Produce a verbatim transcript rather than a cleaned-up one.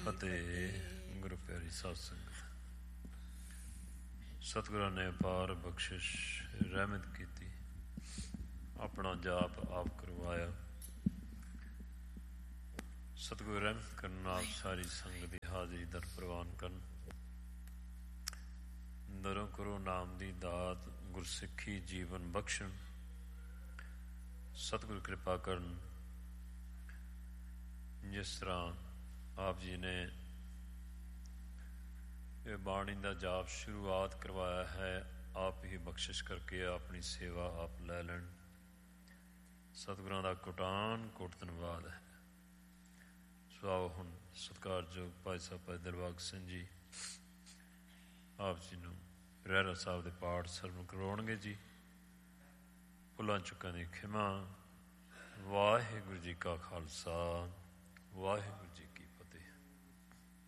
ਫਤਿਹ। ਗੁਰੂ ਪਿਆਰੀ ਸਾਧ ਸੰਗਤ, ਸਤਿਗੁਰਾਂ ਨੇ ਅਪਾਰ ਬਖਸ਼ਿਸ਼ ਰਹਿਮਤ ਕੀਤੀ, ਆਪਣਾ ਜਾਪ ਆਪ ਕਰਵਾਇਆ। ਸਤਿਗੁਰ ਰਹਿਮਤ ਕਰਨ ਨਾਲ ਸਾਰੀ ਸੰਗਤ ਦੀ ਹਾਜ਼ਰੀ ਦਰ ਪ੍ਰਵਾਨ ਕਰਨ। ਦਰੋਂ ਕਰੋ ਨਾਮ ਦੀ ਦਾਤ, ਗੁਰਸਿੱਖੀ ਜੀਵਨ ਬਖਸ਼ਣ। ਸਤਿਗੁਰ ਕਿਰਪਾ ਕਰਨ। ਜਿਸ ਤਰ੍ਹਾਂ ਆਪ ਜੀ ਨੇ ਇਹ ਬਾਣੀ ਦਾ ਜਾਪ ਸ਼ੁਰੂਆਤ ਕਰਵਾਇਆ ਹੈ, ਆਪ ਹੀ ਬਖਸ਼ਿਸ਼ ਕਰਕੇ ਆਪਣੀ ਸੇਵਾ ਆਪ ਲੈ ਲੈਣ। ਸਤਿਗੁਰਾਂ ਦਾ ਕੋਟਾਨ ਕੋਟ ਧੰਨਵਾਦ ਹੈ। ਸੋ ਆਓ ਹੁਣ ਸਤਿਕਾਰਯੋਗ ਭਾਈ ਸਾਹਿਬ ਭਾਈ ਦਿਲਬਾਗ ਸਿੰਘ ਜੀ ਆਪ ਜੀ ਨੂੰ ਰਹਿਰਾ ਸਾਹਿਬ ਦੇ ਪਾਠ ਸਰਵਣ ਕਰਵਾਉਣਗੇ ਜੀ। ਭੁੱਲਾਂ ਚੁੱਕਾਂ ਦੀ ਖਿਮਾ। ਵਾਹਿਗੁਰੂ ਜੀ ਕਾ ਖਾਲਸਾ, ਵਾਹਿਗੁਰੂ ਜੀ